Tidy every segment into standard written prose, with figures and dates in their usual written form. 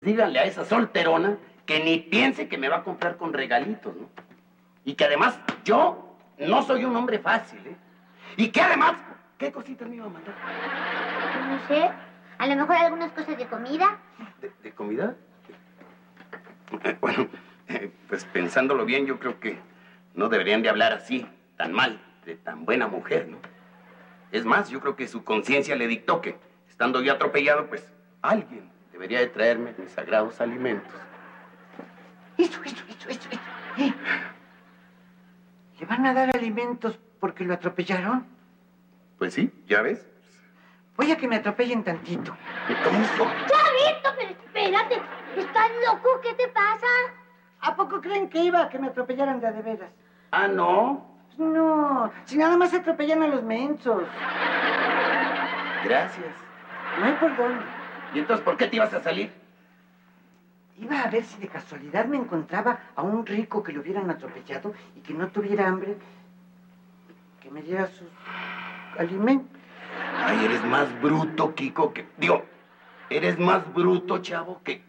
Díganle a esa solterona que ni piense que me va a comprar con regalitos, ¿no? Y que además yo no soy un hombre fácil, ¿eh? Y que además, ¿qué cositas me iba a mandar? No sé, a lo mejor algunas cosas de comida. ¿De comida? Bueno, pues pensándolo bien, yo creo que no deberían de hablar así, tan mal, de tan buena mujer, ¿no? Es más, yo creo que su conciencia le dictó que, estando yo atropellado, pues alguien debería de traerme mis sagrados alimentos. Eso. ¿Le van a dar alimentos porque lo atropellaron? Pues sí, ya ves. Voy a que me atropellen tantito. ¿Cómo? Chavito, pero espérate. ¿Estás loco? ¿Qué te pasa? ¿A poco creen que iba a que me atropellaran de veras? Ah, ¿no? No, si nada más atropellan a los mensos. Gracias. No hay por dónde. ¿Y entonces por qué te ibas a salir? Iba a ver si de casualidad me encontraba a un rico que lo hubieran atropellado y que no tuviera hambre, que me diera sus alimentos. Ay, eres más bruto, Kiko, que... Digo, eres más bruto, chavo, que...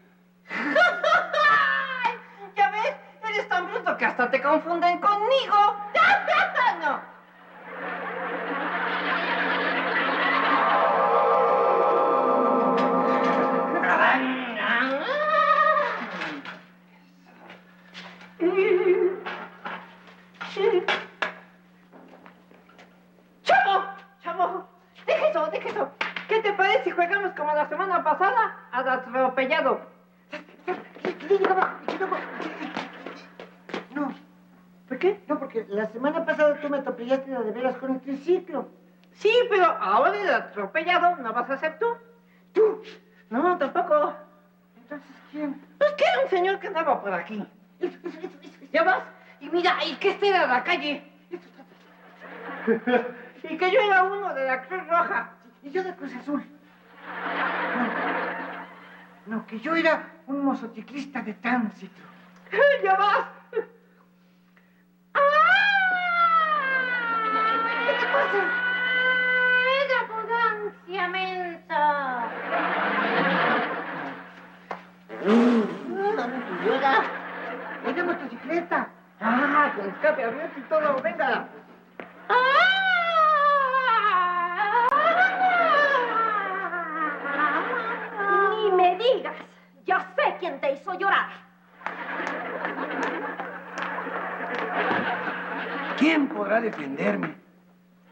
¿Ya ves? Eres tan bruto que hasta te confunden conmigo. No. Chavo, deja eso. ¿Qué te parece si jugamos como la semana pasada al atropellado? No. ¿Por qué? No, porque la semana pasada tú me atropellaste de veras con el triciclo. Sí, pero ahora el atropellado no vas a ser tú. ¿Tú? No, tampoco. Entonces, ¿quién? Pues que era un señor que andaba por aquí. ¿Ya vas? Y mira, y que este era la calle. Y que yo era uno de la Cruz Roja. Y yo de Cruz Azul. No, que yo era un motociclista de tránsito. ¡Ya vas! ¿Qué te pasa? Es arrogancia, mensa. Dame tu ayuda. Es de motocicleta. Ah, con escape abierto y todo. Venga. Ni me digas. Ya sé quién te hizo llorar. ¿Quién podrá defenderme?